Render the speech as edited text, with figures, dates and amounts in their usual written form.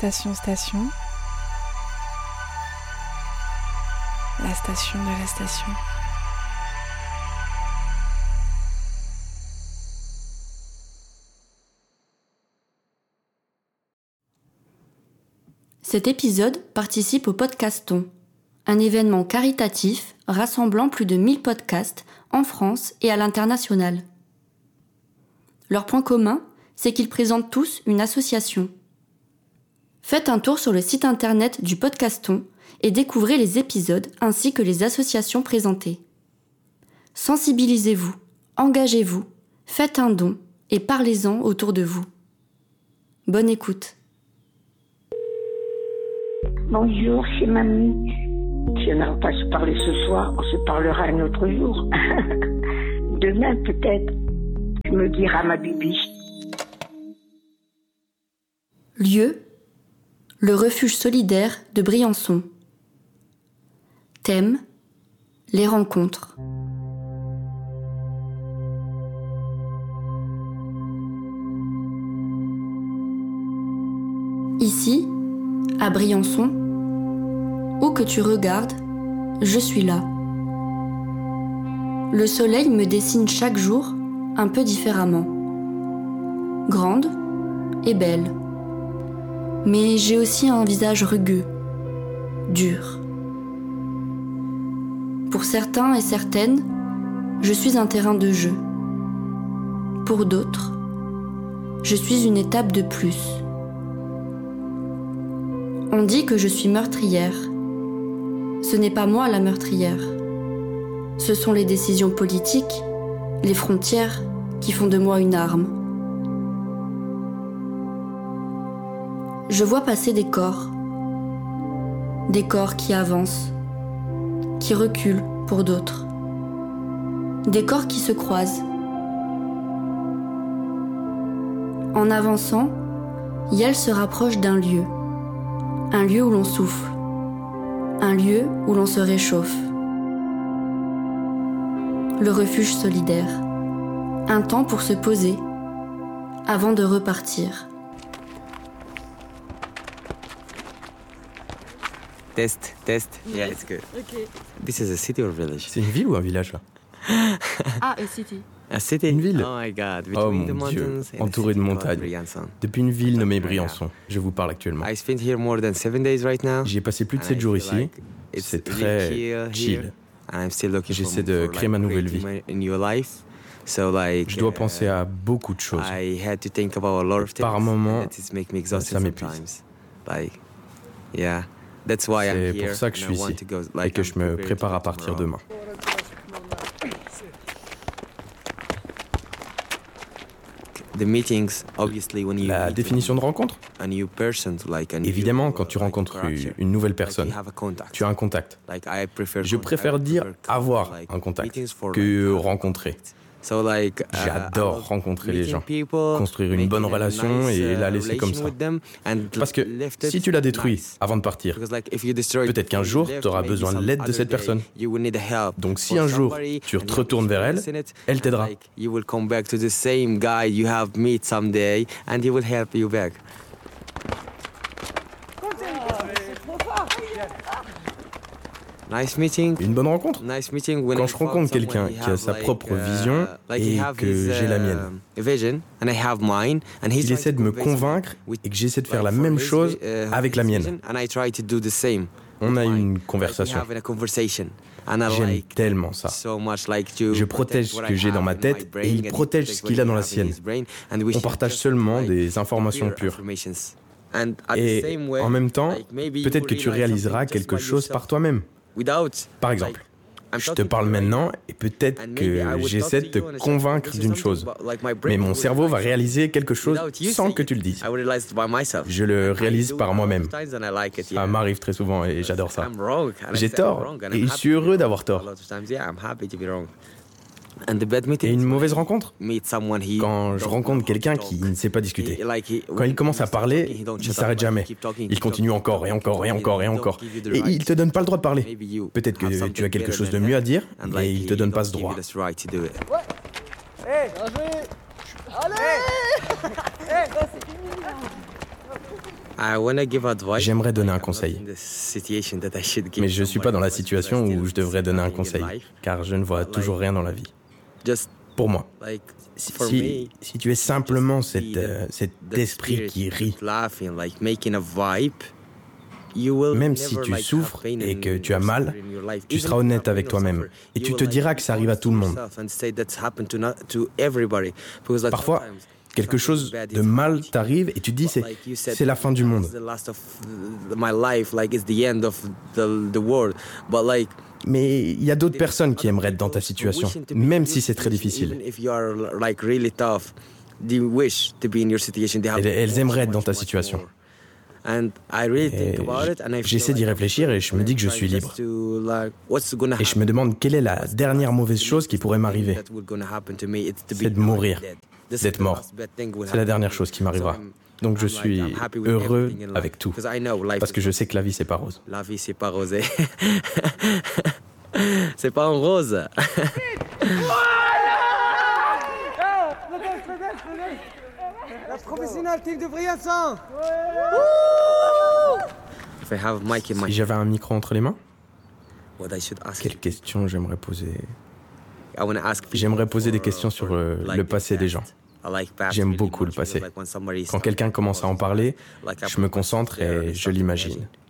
station. La station de la station. Cet épisode participe au Podcaston, un événement caritatif rassemblant plus de 1000 podcasts en France et à l'international. Leur point commun, c'est qu'ils présentent tous une association. Faites un tour sur le site internet du Podcaston et découvrez les épisodes ainsi que les associations présentées. Sensibilisez-vous, engagez-vous, faites un don et parlez-en autour de vous. Bonne écoute. Bonjour, c'est mamie. Si on n'a pas se parler ce soir, on se parlera un autre jour. Demain, peut-être, tu me diras ma bibi. Lieu, le refuge solidaire de Briançon. Thème, les rencontres. Ici, à Briançon, où que tu regardes, je suis là. Le soleil me dessine chaque jour un peu différemment. Grande et belle. Mais j'ai aussi un visage rugueux, dur. Pour certains et certaines, je suis un terrain de jeu. Pour d'autres, je suis une étape de plus. On dit que je suis meurtrière. Ce n'est pas moi la meurtrière. Ce sont les décisions politiques, les frontières qui font de moi une arme. Je vois passer des corps qui avancent, qui reculent pour d'autres, des corps qui se croisent. En avançant, Yael se rapproche d'un lieu où l'on souffle, un lieu où l'on se réchauffe. Le refuge solidaire, un temps pour se poser avant de repartir. Test. Yeah, it's good. Okay. This is a city or village? C'est une ville ou un village là? Ah, a city. A city? Une ville. Oh my God. Oh Between the mon Dieu, mountains and entouré the de city called montagnes. Briançon. Depuis une ville nommée Briançon. Je vous parle actuellement. I spent here more than 7 days right now. J'y ai passé plus de and 7 I jours feel ici. like it's C'est really très chill. here, and I'm still looking J'essaie de créer ma nouvelle vie. in your life. So like, Je dois penser à beaucoup de choses. I had to think about a lot of things. Par moments, and that make me exhausted ça m'épuise. sometimes. Like, yeah. That's why I'm C'est here. pour ça que je suis and I want ici to go, et like, que I'm je me prepared prépare to à go partir tomorrow. demain. The meetings, obviously, when you La meet définition de rencontre? a new person, like a new, Évidemment, quand tu rencontres character, une nouvelle like personne, you have a contact. tu as un contact. Like, I prefer Je préfère dire avoir un contact que rencontrer. So like, J'adore rencontrer les gens, construire une bonne relation et la laisser comme ça. Parce que si tu la détruis avant de partir, peut-être qu'un jour, tu auras besoin de l'aide de cette personne. Donc si un jour, tu te retournes vers elle, elle t'aidera. You will come back to the same guy you have met someday and he will help you back. Nice meeting. Une bonne rencontre. Nice meeting when Quand I je found rencontre someone, quelqu'un he qui a have sa like, propre vision like he et have que his, j'ai la mienne. Vision and I have mine and he's Il trying essaie to de me convince me convaitre with, et que j'essaie de faire like, la même for his, chose avec la his mienne. vision, and I try to do the same. On a with une mine. conversation. Like we have a conversation. And I J'aime like tellement ça. so much like to Je protège ce protect que what I j'ai dans have ma in my tête brain et il and he protège protects ce qu'il what a dans he la have in sienne. his brain, and we On share partage just, seulement like, des informations pure pures. informations. And at the Et same way, en même temps, like, maybe peut-être you que tu realize réaliseras something just quelque by chose yourself par toi-même. without, Par exemple, like, I'm je te talking parle to you right maintenant et peut-être and maybe que I would j'essaie de talk te to you and I say, convaincre this is d'une something chose. about, like, my brain Mais mon will cerveau va realize réaliser quelque chose without you sans saying que tu le it. dises. I would realize it by myself. Je le I réalise do par it a lot moi-même. of times and I like it, Ça yeah. m'arrive très souvent et j'adore ça. I'm wrong, and I J'ai say I'm tort wrong, and et I'm je happy suis heureux to be d'avoir wrong. tort. A lot of times, yeah, I'm happy to be wrong. And the bad meetings, Et une mauvaise when rencontre? you meet someone he Quand je don't rencontre know how to quelqu'un talk. qui ne sait pas discuter. Quand il When commence à he starts parler, talking, he don't il shut up, s'arrête like, jamais. keep talking, Il keep continue talking, encore et keep encore et talking, encore et he don't encore. give you the Et il right. te donne pas le droit de parler. Maybe you Peut-être have que something tu as quelque better chose de than mieux à him, dire, and mais like, il te he donne pas don't ce give you droit. this right to do it. J'aimerais donner un conseil, mais je ne suis pas dans la situation où je devrais donner un conseil, car je ne vois toujours rien dans la vie. Pour moi, si tu es simplement cet esprit qui rit, même si tu souffres et que tu as mal, tu seras honnête avec toi-même et tu te diras que ça arrive à tout le monde. Parfois, quelque chose de mal t'arrive et tu te dis c'est la fin du monde. Mais il y a d'autres personnes qui aimeraient être dans ta situation, même si c'est très difficile. Elles aimeraient être dans ta situation. J'essaie d'y réfléchir et je me dis que je suis libre. Et je me demande quelle est la dernière mauvaise chose qui pourrait m'arriver. C'est de mourir, d'être mort. C'est la dernière chose qui m'arrivera. Donc je suis heureux avec tout, parce que je sais que la vie c'est pas rose. La vie c'est pas rosé. C'est pas en rose. La professionnelle team de Briançon. Si j'avais un micro entre les mains, quelle question j'aimerais poser? J'aimerais poser des questions sur le passé des gens. J'aime beaucoup le passé. Quand quelqu'un commence à en parler, je me concentre et je l'imagine.